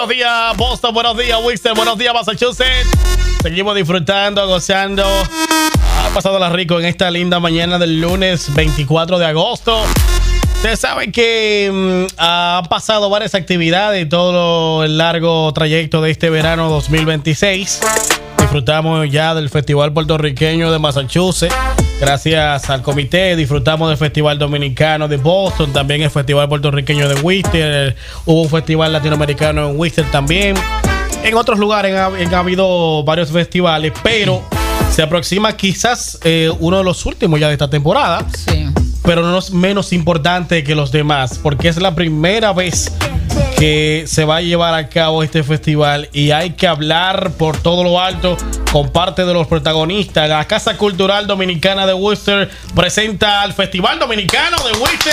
buenos días Boston, buenos días Worcester, buenos días Massachusetts. Seguimos disfrutando, gozando. Ha pasado la rico en esta linda mañana del lunes 24 de agosto. Ustedes saben que han pasado varias actividades todo el largo trayecto de este verano 2026. Disfrutamos ya del Festival Puertorriqueño de Massachusetts. Gracias al comité disfrutamos del Festival Dominicano de Boston, también el Festival Puertorriqueño de Worcester. Hubo un Festival Latinoamericano en Worcester también. En otros lugares han habido varios festivales, pero se aproxima quizás uno de los últimos ya de esta temporada. Sí. Pero no es menos importante que los demás, porque es la primera vez que se va a llevar a cabo este festival y hay que hablar por todo lo alto con parte de los protagonistas. La Casa Cultural Dominicana de Worcester presenta al Festival Dominicano de Worcester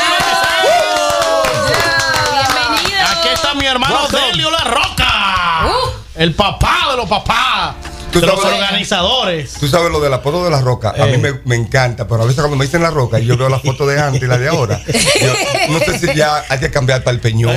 2026. Bienvenido. Aquí está mi hermano Delio La Roca, el papá de los papás, de los organizadores. Tú sabes lo del apodo de La Roca. A mí me encanta, pero a veces cuando me dicen La Roca y yo veo la foto de antes y la de ahora, yo no sé si ya hay que cambiar para el Peñón,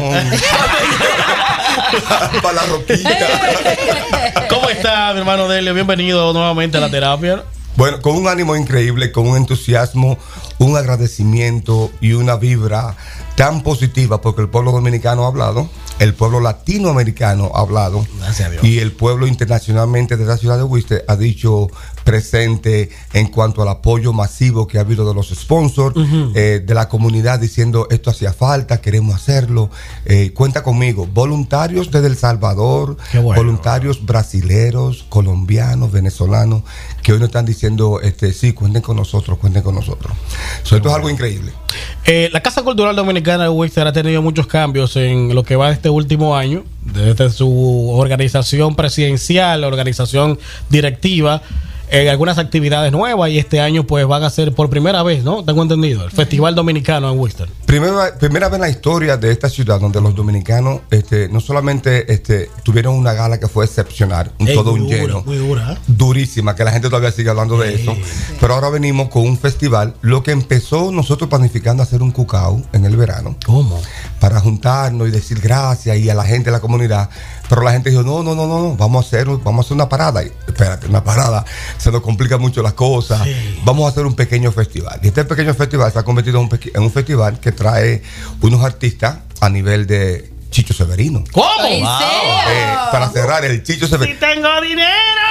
para la Roquita. ¿Cómo está mi hermano Delio? Bienvenido nuevamente a la terapia. Bueno, con un ánimo increíble, con un entusiasmo, un agradecimiento y una vibra tan positiva, porque el pueblo dominicano ha hablado, el pueblo latinoamericano ha hablado, gracias a Dios, y el pueblo internacionalmente de la ciudad de Worcester ha dicho presente en cuanto al apoyo masivo que ha habido de los sponsors, de la comunidad diciendo esto hacía falta, queremos hacerlo, cuenta conmigo, voluntarios desde El Salvador, bueno, voluntarios brasileros, colombianos, venezolanos, que hoy nos están diciendo sí, cuenten con nosotros. Esto es algo increíble. La Casa Cultural Dominicana de Worcester ha tenido muchos cambios en lo que va de este último año, desde su organización presidencial, la organización directiva, algunas actividades nuevas, y este año pues van a ser por primera vez, ¿no? Tengo entendido, el Festival Dominicano en Worcester. Primera vez en la historia de esta ciudad donde los dominicanos no solamente tuvieron una gala que fue excepcional, todo un lleno, muy dura, durísima, que la gente todavía sigue hablando de eso, pero ahora venimos con un festival, lo que empezó nosotros planificando hacer un cucao en el verano. ¿Cómo? Para juntarnos y decir gracias y a la gente de la comunidad, pero la gente dijo no, vamos a hacer una parada. Y, espérate, una parada se nos complica mucho las cosas. Sí. Vamos a hacer un pequeño festival. Y este pequeño festival se ha convertido en un festival que trae unos artistas a nivel de Chicho Severino. ¿Cómo? Para cerrar, el Chicho Severino. ¡Si tengo dinero!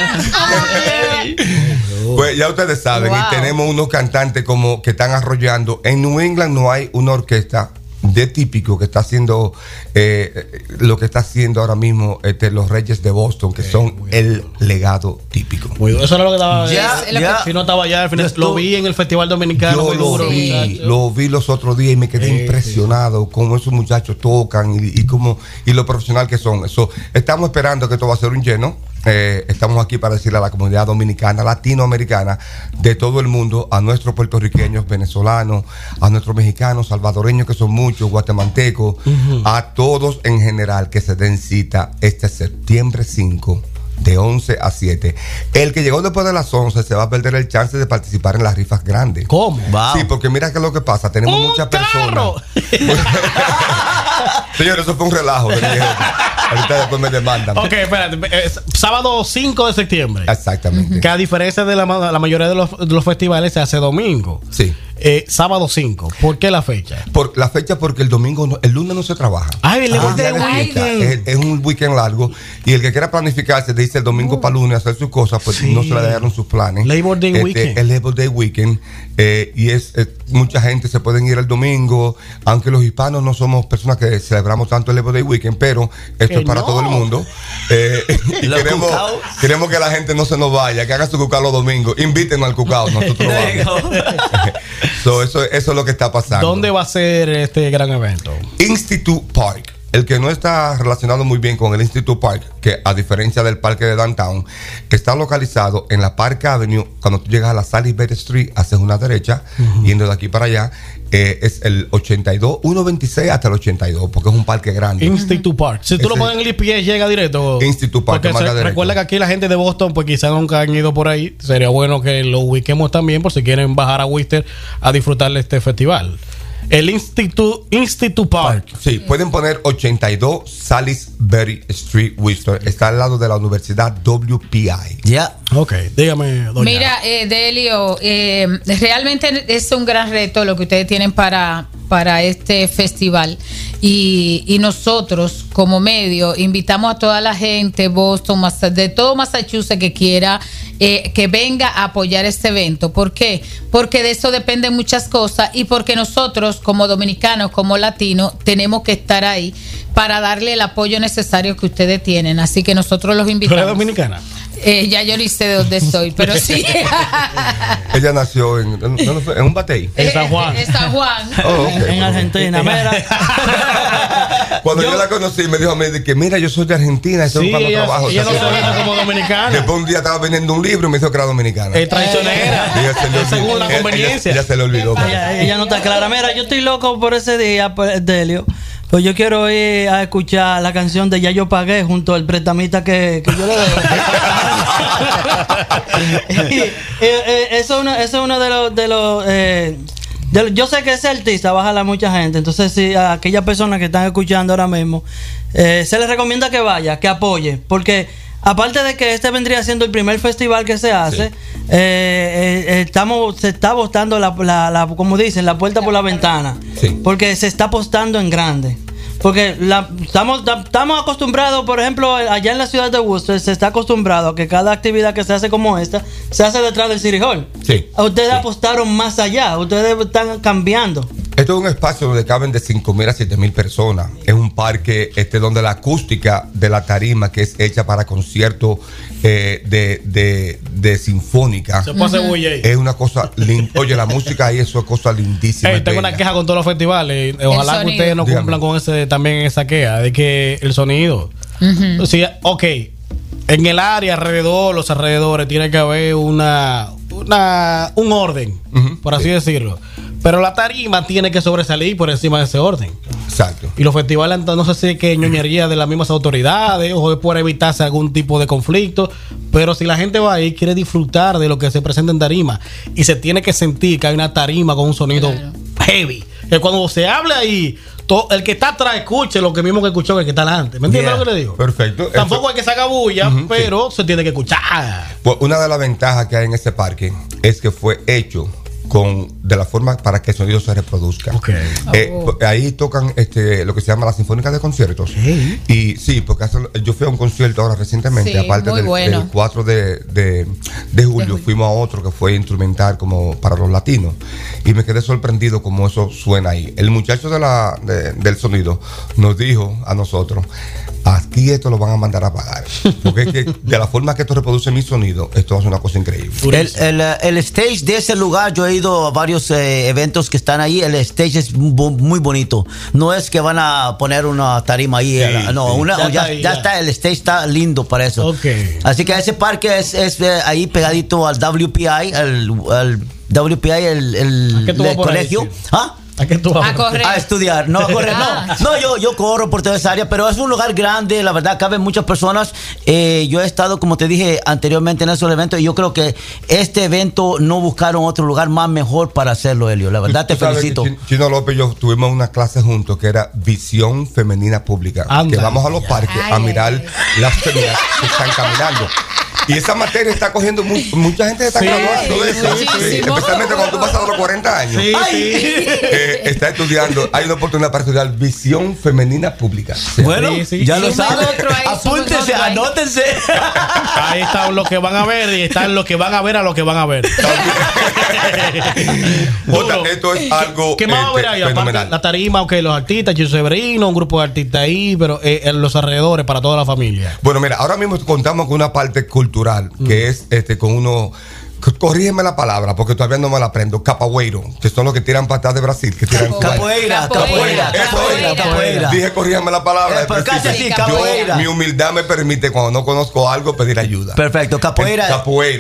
Pues ya ustedes saben, y tenemos unos cantantes como que están arrollando. En New England no hay una orquesta de típico que está haciendo lo que está haciendo ahora mismo los Reyes de Boston, que son el legado típico. Eso era lo que estaba si no estaba ya al final, lo vi en el Festival Dominicano. Yo lo vi los otros días y me quedé impresionado cómo esos muchachos tocan y lo profesional que son. Estamos esperando que esto va a ser un lleno. Estamos aquí para decirle a la comunidad dominicana, latinoamericana, de todo el mundo, a nuestros puertorriqueños, venezolanos, a nuestros mexicanos, salvadoreños, que son muchos, guatemaltecos, a todos en general, que se den cita este septiembre 5 de 11 a 7. El que llegó después de las 11 se va a perder el chance de participar en las rifas grandes. ¿Cómo? Wow. Sí, porque mira que es lo que pasa, tenemos muchas personas. Señor, eso fue un relajo. Ahorita después me demandan. Ok, espérate. Sábado 5 de septiembre. Exactamente. Que a diferencia de la mayoría de los festivales se hace domingo. Sí. Sábado 5. ¿Por qué la fecha? Por la fecha porque el lunes no se trabaja. El weekend. Es un weekend largo. Y el que quiera planificarse dice el domingo para lunes hacer sus cosas, pues no se le dieron sus planes. Labor Day Weekend. El Labor Day Weekend. Y mucha gente se pueden ir el domingo, aunque los hispanos no somos personas que celebramos tanto el Labor Day Weekend, pero esto es para todo el mundo. Y queremos que la gente no se nos vaya, que haga su cucao los domingos. Invítenos al cucao, nosotros vamos. Eso es lo que está pasando. ¿Dónde va a ser este gran evento? Institute Park. El que no está relacionado muy bien con el Institute Park, que a diferencia del parque de Downtown, está localizado en la Park Avenue. Cuando tú llegas a la Salisbury Street, haces una derecha, yendo de aquí para allá, es el 82, 126 hasta el 82, porque es un parque grande. Institute Park. Si tú lo pones en el GPS, llega directo. Institute Park. Recuerda que aquí la gente de Boston, pues quizás nunca han ido por ahí. Sería bueno que lo ubiquemos también, por si quieren bajar a Worcester a disfrutar de este festival. El Institute Park. Sí, pueden poner 82 Salisbury Street, Worcester. Está al lado de la Universidad WPI. Ya. Ok, dígame, doña. Mira, Delio, realmente es un gran reto lo que ustedes tienen para este festival. Y nosotros, como medio, invitamos a toda la gente, Boston, de todo Massachusetts que quiera que venga a apoyar este evento. ¿Por qué? Porque de eso dependen muchas cosas y porque nosotros, como dominicanos, como latinos, tenemos que estar ahí para darle el apoyo necesario que ustedes tienen. Así que nosotros los invitamos. ¿Tú eres dominicana? Ya yo ni sé de dónde estoy, pero sí. Ella nació en un batey. En San Juan. En San Juan. Oh, okay, En Argentina. Cuando yo la conocí, me dijo a mí que mira, yo soy de Argentina, estoy buscando trabajo. Ella no se ve como dominicana. Después un día estaba vendiendo un libro y me dijo que era dominicana. Es traicionera. Según la conveniencia. Ella se le olvidó. Ella no está clara. Mira, yo estoy loco por ese día, Delio. Pues yo quiero ir a escuchar la canción de Ya Yo Pagué junto al prestamista que yo le doy. Eso es uno de los yo sé que ese artista va a jalar mucha gente. Entonces, si a aquellas personas que están escuchando ahora mismo, se les recomienda que vaya, que apoye. Porque aparte de que este vendría siendo el primer festival que se hace, sí. Se está apostando como dicen, la puerta por la ventana. Sí. Porque se está apostando en grande. Porque estamos acostumbrados, por ejemplo, allá en la ciudad de Worcester se está acostumbrado a que cada actividad que se hace como esta se hace detrás del City Hall. Sí. Ustedes apostaron más allá, ustedes están cambiando. Esto es un espacio donde caben de 5,000 a 7,000 personas. Es un parque donde la acústica de la tarima, que es hecha para conciertos de sinfónica, se puede hacer bulla ahí. Es una cosa linda. Oye, la música ahí es una cosa lindísima. Tengo una queja con todos los festivales. Ojalá que ustedes no cumplan con también esa queja de que el sonido. O sea, ok, en el área alrededor, los alrededores, tiene que haber un orden, por así decirlo. Pero la tarima tiene que sobresalir por encima de ese orden. Exacto. Y los festivales, no sé si es que ñoñería de las mismas autoridades o es por evitarse algún tipo de conflicto. Pero si la gente va ahí, quiere disfrutar de lo que se presenta en tarima y se tiene que sentir que hay una tarima con un sonido heavy. Que cuando se habla ahí, el que está atrás escuche lo que mismo que escuchó el que está delante. ¿Me entiendes lo que le digo? Perfecto. Tampoco hay que sacar bulla, pero se tiene que escuchar. Pues una de las ventajas que hay en este parque es que fue hecho de la forma para que el sonido se reproduzca. Okay. Ahí tocan lo que se llama la sinfónica de conciertos. Y sí, porque yo fui a un concierto ahora recientemente, aparte del 4 de julio, fuimos a otro que fue instrumental como para los latinos y me quedé sorprendido como eso suena ahí. El muchacho del sonido nos dijo a nosotros: aquí esto lo van a mandar a pagar, porque es que de la forma que esto reproduce mi sonido, esto es una cosa increíble. El stage de ese lugar, yo he ido a varios eventos que están ahí. El stage es muy bonito. No es que van a poner una tarima ahí, ya está, el stage está lindo para eso. Okay. Así que ese parque es ahí pegadito al WPI, el colegio. ¿Ah? ¿A qué tú vas? A correr. A estudiar, no a correr, no, yo corro por toda esa área, pero es un lugar grande, la verdad, caben muchas personas. Yo he estado, como te dije anteriormente, en esos eventos, y yo creo que este evento no buscaron otro lugar más mejor para hacerlo, Helio. La verdad, te felicito. Chino López y yo tuvimos una clase juntos que era Visión Femenina Pública. Que vamos a los parques a mirar las féminas que están caminando. Y esa materia está cogiendo mucha gente está graduando de eso. Especialmente cuando tú pasas los 40 años. Está estudiando. Hay una oportunidad para estudiar Visión Femenina Pública. Bueno, ya lo saben. Apúntense, anótense. Ahí están los que van a ver y están los que van a ver a los que van a ver. Esto es algo ¿qué más va a haber ahí? Aparte, la tarima, los artistas, Chicho Severino, un grupo de artistas ahí, pero en los alrededores para toda la familia. Bueno, mira, ahora mismo contamos con una parte cultural que es con uno. Corrígeme la palabra porque todavía no me la aprendo. Capoeiro, que son los que tiran patadas de Brasil, que tiran capoeira. Dije corrígeme la palabra. Capoeira. Mi humildad me permite cuando no conozco algo pedir ayuda. Perfecto, capoeira. Capoeira.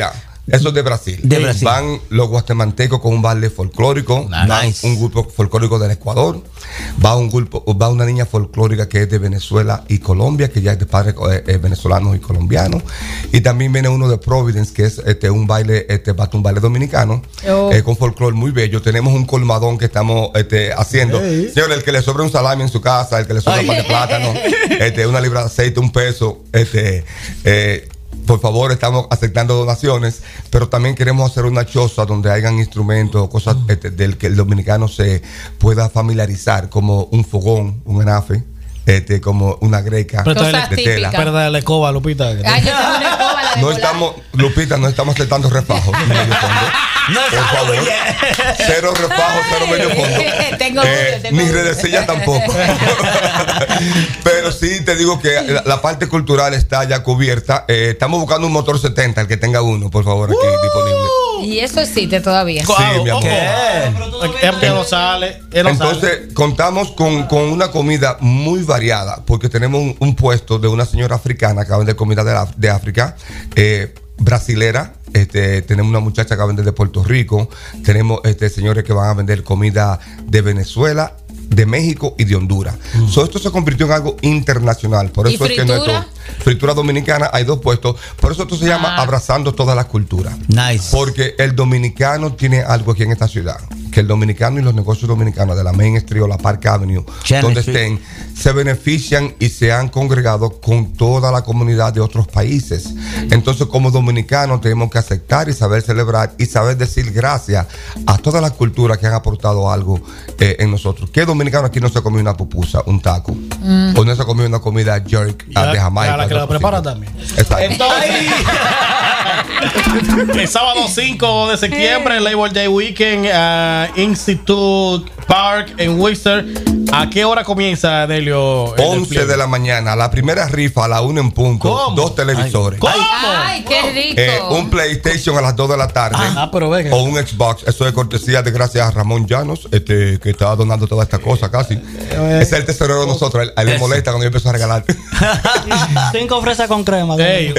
Eso es de Brasil. De Brasil. Van los guatemaltecos con un baile folclórico. Nice. Van un grupo folclórico del Ecuador. Va una niña folclórica que es de Venezuela y Colombia, que ya es de padres venezolanos y colombianos. Y también viene uno de Providence, que es un baile dominicano, con folclore muy bello. Tenemos un colmadón que estamos haciendo. Señor, el que le sobra un salami en su casa, el que le sobra un pan de plátano, una libra de aceite, $1. Por favor, estamos aceptando donaciones, pero también queremos hacer una choza donde hayan instrumentos, cosas del que el dominicano se pueda familiarizar, como un fogón, un anafe, como una greca Cosas de tela. Pero de la escoba, Lupita. Ay, yo tengo una escoba, la de No volar. estamos, Lupita, no estamos aceptando refajos. Medio fondo. Por favor. Cero refajos, cero medio fondo. Tengo mucho, tengo Ni mucho. redecilla tampoco. Pero sí te digo que la parte cultural está ya cubierta. Estamos buscando un motor 70, el que tenga uno, por favor, aquí disponible. Y eso existe todavía. Sí, mi amor. Es que no sale. Entonces, contamos con una comida muy variada, porque tenemos un puesto de una señora africana que va a vender comida de África, brasilera. Tenemos una muchacha que va a vender de Puerto Rico. Tenemos señores que van a vender comida de Venezuela, de México y de Honduras. Esto se convirtió en algo internacional. Por eso ¿Y es que fritura? fritura dominicana hay 2 puestos. Por eso esto se llama Abrazando Todas las Culturas. Nice. Porque el dominicano tiene algo aquí en esta ciudad, que el dominicano y los negocios dominicanos de la Main Street o la Park Avenue, donde estén, se benefician y se han congregado con toda la comunidad de otros países. Entonces, como dominicanos tenemos que aceptar y saber celebrar y saber decir gracias a todas las culturas que han aportado algo en nosotros. ¿Qué dominicano aquí no se comió una pupusa, un taco? O no se comió una comida jerk de Jamaica? La que la prepara también. Exacto. Entonces, el sábado 5 de septiembre, el Labor Day Weekend, Institute Park en Worcester. ¿A qué hora comienza, Delio? 11 de la mañana. La primera rifa a la 1 en punto. ¿Cómo? 2 televisores. ¿Cómo? Ay, qué rico. Un PlayStation a las 2 de la tarde. Pero ve que- O un Xbox. Eso es cortesía de gracias a Ramón Llanos, que estaba donando toda esta cosa casi. Ese es el tesorero de nosotros. A él le molesta cuando yo empiezo a regalar. 5 fresas con crema. Ey,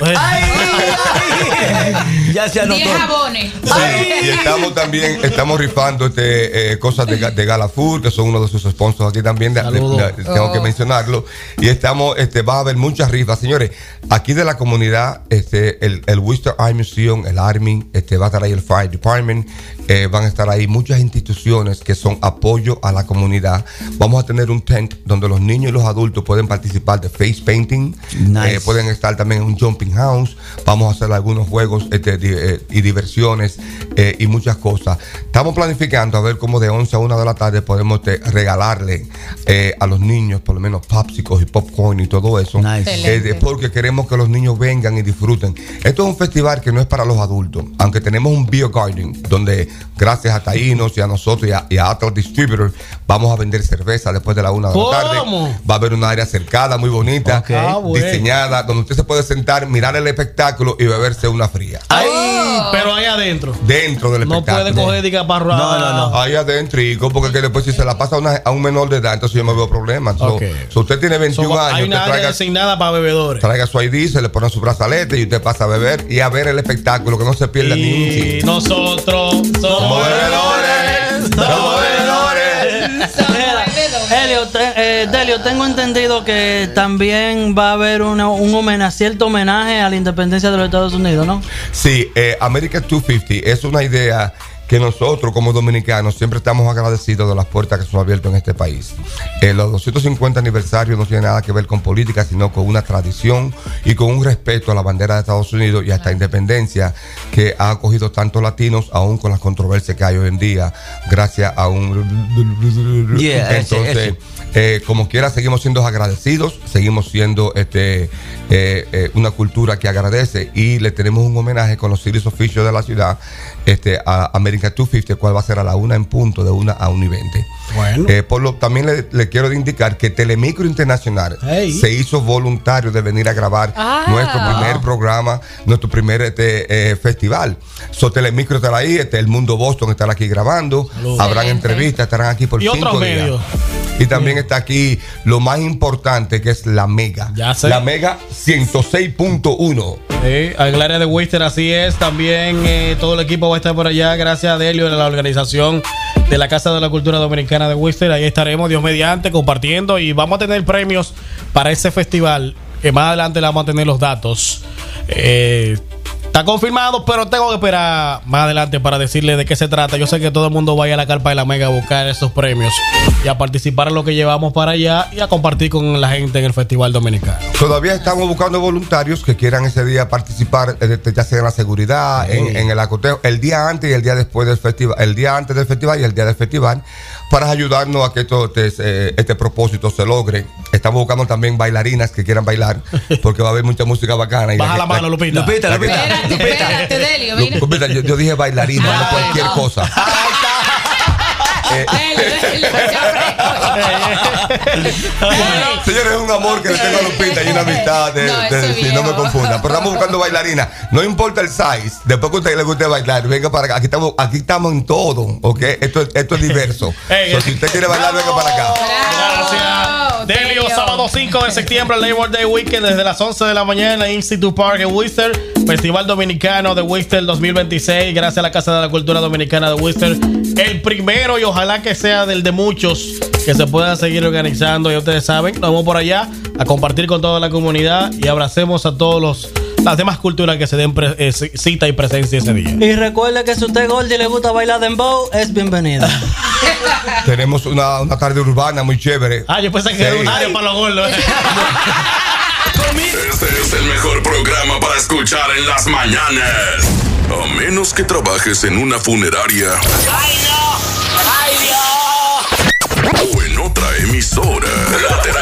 Ya se anotó. 10 jabones. Sí, y estamos rifando cosas de Gala Food, que son uno de sus sponsors aquí también. Tengo que mencionarlo. Y va a haber muchas rifas, señores. Aquí de la comunidad, el Worcester Art Museum, el Army, va a estar ahí el Fire Department, van a estar ahí muchas instituciones que son apoyo a la comunidad. Vamos a tener un tent donde los niños y los adultos pueden participar de face painting. Nice. Pueden estar también en un jumping house. Vamos a hacer algunos juegos y diversiones y muchas cosas. Estamos planificando a ver cómo de 11 a 1 de la tarde podemos regalarle a los niños por lo menos popsicles y popcorn y todo eso. Nice. Porque queremos que los niños vengan y disfruten. Esto es un festival que no es para los adultos, aunque tenemos un beer garden donde gracias a Taínos y a nosotros y a Atlas Distributor vamos a vender cerveza después de la 1 de la tarde. Va a haber un área cercada muy bonita, diseñada, donde usted se puede sentar, mirar el espectáculo y beberse una fría. Pero ahí adentro. Dentro del No espectáculo. puede coger diga para No. Ahí adentro, porque que después si se la pasa a un menor de edad, entonces yo me veo problemas. So, usted tiene 21 años, hay una usted área designada para bebedores. traiga su ID, se le pone su brazalete y usted pasa a beber y a ver el espectáculo, que no se pierda ni un Y chiste. nosotros somos bebedores. Somos bebedores. Delio, tengo entendido que también va a haber cierto homenaje a la independencia de los Estados Unidos, ¿no? Sí, America 250 es una idea que nosotros como dominicanos siempre estamos agradecidos de las puertas que se nos han abierto en este país. Los 250 aniversarios no tienen nada que ver con política, sino con una tradición y con un respeto a la bandera de Estados Unidos y a esta independencia que ha acogido tantos latinos, aún con las controversias que hay hoy en día, gracias a un... Entonces, como quiera, seguimos siendo agradecidos, seguimos siendo una cultura que agradece, y le tenemos un homenaje con los Cities Officials de la ciudad a America 250, cual va a ser a la 1 en punto, de 1 a 1:20. Bueno. También le quiero indicar que Telemicro Internacional se hizo voluntario de venir a grabar nuestro primer programa, nuestro primer festival. Telemicro estará ahí, el Mundo Boston estará aquí grabando. Saludos. Habrán entrevistas, estarán aquí por 5 días. medios. Y también está aquí lo más importante, que es la Mega. Ya sé. La Mega 106.1. el área de Worcester, así es. También todo el equipo va a estar por allá, gracias a Delio de la organización de la Casa de la Cultura Dominicana de Worcester. Ahí estaremos, Dios mediante, compartiendo y vamos a tener premios para ese festival, que más adelante le vamos a tener los datos. Está confirmado, pero tengo que esperar más adelante para decirle de qué se trata. Yo sé que todo el mundo vaya a la carpa de la Mega a buscar esos premios y a participar en lo que llevamos para allá y a compartir con la gente en el Festival Dominicano. Todavía estamos buscando voluntarios que quieran ese día participar, ya sea en la seguridad, en el acoteo, el día antes y el día después del festival, el día antes del festival y el día del festival, para ayudarnos a que este propósito se logre. Estamos buscando también bailarinas que quieran bailar, porque va a haber mucha música bacana. Baja la mano, Lupita. Espérate, Delio, mira. Lupita, yo dije bailarina, no cualquier cosa. Señores, es un amor que le tengo a Lupita y una amistad si no me confundan. Pero estamos buscando bailarinas. No importa el size. Después que a usted le guste bailar, venga para acá. Aquí estamos en todo, ¿ok? Esto es diverso. Si usted quiere bailar, venga para acá. Gracias. Delio, sábado 5 de septiembre, Labor Day Weekend, desde las 11 de la mañana, Institute Park en Worcester, Festival Dominicano de Worcester 2026, gracias a la Casa de la Cultura Dominicana de Worcester. El primero y ojalá que sea del de muchos que se puedan seguir organizando. Ya ustedes saben, nos vamos por allá a compartir con toda la comunidad y abracemos a todos las demás culturas que se den cita y presencia ese día. Y recuerde que si usted Goldie le gusta bailar dembow, es bienvenido. Tenemos una tarde urbana muy chévere. Yo pensé que era un área para los gordos. Este es el mejor programa para escuchar en las mañanas. A menos que trabajes en una funeraria. ¡Ay, no! ¡Ay, Dios! O en otra emisora.